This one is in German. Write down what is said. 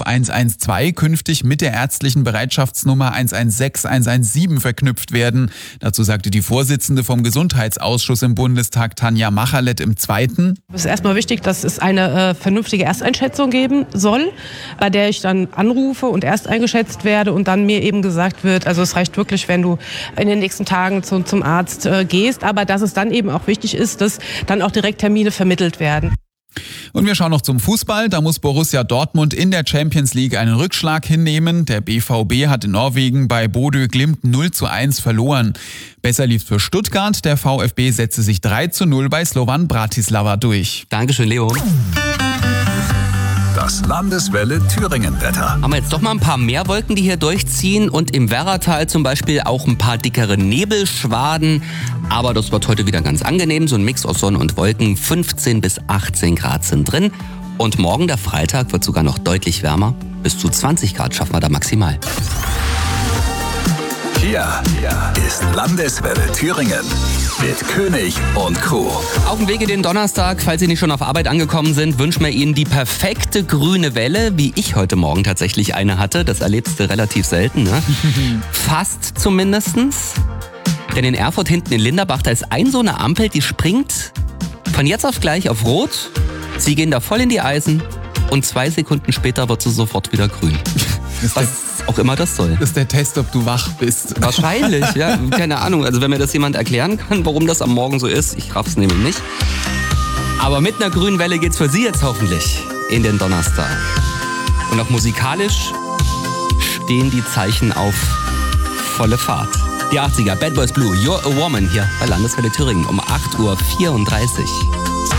112 künftig mit der ärztlichen Bereitschaftsnummer 116 117 verknüpft werden. Dazu sagte die Vorsitzende vom Gesundheitsausschuss im Bundestag, Tanja Macherlet, im Zweiten: Es ist erstmal wichtig, dass es eine vernünftige Ersteinschätzung geben soll, bei der ich dann anrufe und erst eingeschätzt werde und dann mir eben gesagt wird, also es reicht wirklich, wenn du in den nächsten Tagen zum Arzt gehst, aber dass es dann eben auch wichtig ist, dass dann auch direkt Termine vermittelt werden. Und wir schauen noch zum Fußball. Da muss Borussia Dortmund in der Champions League einen Rückschlag hinnehmen. Der BVB hat in Norwegen bei Bodø Glimt 0:1 verloren. Besser lief's für Stuttgart. Der VfB setzte sich 3:0 bei Slovan Bratislava durch. Dankeschön, Leo. Das Landeswelle Thüringen-Wetter. Haben wir jetzt doch mal ein paar mehr Wolken, die hier durchziehen und im Werratal zum Beispiel auch ein paar dickere Nebelschwaden. Aber das wird heute wieder ganz angenehm, so ein Mix aus Sonne und Wolken. 15 bis 18 Grad sind drin. Und morgen, der Freitag, wird sogar noch deutlich wärmer. Bis zu 20 Grad schaffen wir da maximal. Hier ist Landeswelle Thüringen mit König und Crew. Auf dem Weg in den Donnerstag, falls Sie nicht schon auf Arbeit angekommen sind, wünschen wir Ihnen die perfekte grüne Welle, wie ich heute Morgen tatsächlich eine hatte. Das erlebst du relativ selten, ne? Fast zumindestens. Denn in Erfurt hinten in Linderbach, da ist so eine Ampel, die springt von jetzt auf gleich auf Rot. Sie gehen da voll in die Eisen und 2 Sekunden später wird sie sofort wieder grün. Was auch immer das soll. Das ist der Test, ob du wach bist. Wahrscheinlich, ja. Keine Ahnung. Also wenn mir das jemand erklären kann, warum das am Morgen so ist, ich raff's nämlich nicht. Aber mit einer grünen Welle geht's für Sie jetzt hoffentlich in den Donnerstag. Und auch musikalisch stehen die Zeichen auf volle Fahrt. Die 80er, Bad Boys Blue, You're a Woman hier bei Landeswelle Thüringen um 8:34 Uhr.